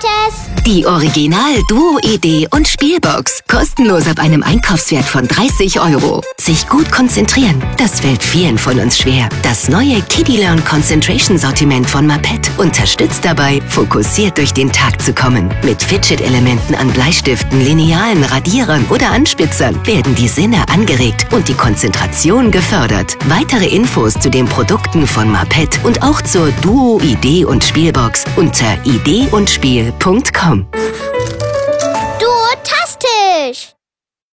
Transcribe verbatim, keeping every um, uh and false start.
Tschüss. Die Original Duo Idee und Spielbox. Kostenlos ab einem Einkaufswert von dreißig Euro. Sich gut konzentrieren, das fällt vielen von uns schwer. Das neue Kiddie Learn Concentration Sortiment von Maped unterstützt dabei, fokussiert durch den Tag zu kommen. Mit Fidget-Elementen an Bleistiften, Linealen, Radierern oder Anspitzern werden die Sinne angeregt und die Konzentration gefördert. Weitere Infos zu den Produkten von Maped und auch zur Duo Idee und Spielbox unter idee und spiel punkt com.